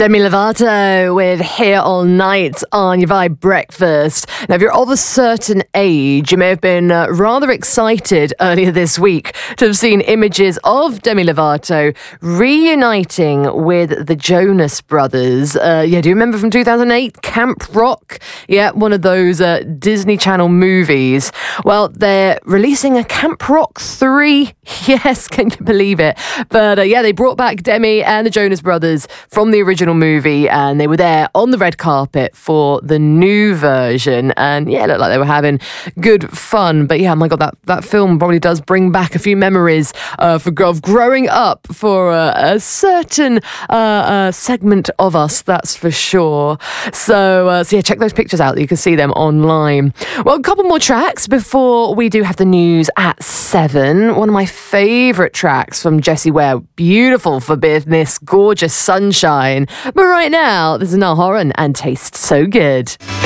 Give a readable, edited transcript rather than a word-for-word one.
Demi Lovato with Here All Night on your Vibe Breakfast. Now, if you're of a certain age, you may have been rather excited earlier this week to have seen images of Demi Lovato reuniting with the Jonas Brothers. Do you remember from 2008, Camp Rock? Yeah, one of those Disney Channel movies. Well, they're releasing a Camp Rock 3. Yes, can you believe it? But they brought back Demi and the Jonas Brothers from the original movie, and they were there on the red carpet for the new version, and it looked like they were having good fun. But oh my god, that film probably does bring back a few memories of growing up for a certain segment of us, that's for sure. So check those pictures out. You can see them online. Well, a couple more tracks before we do have the news at 7. One of my favourite tracks from Jessie Ware, Beautiful for Business, gorgeous sunshine. But right now, this is Niall Horan and Taste So Good.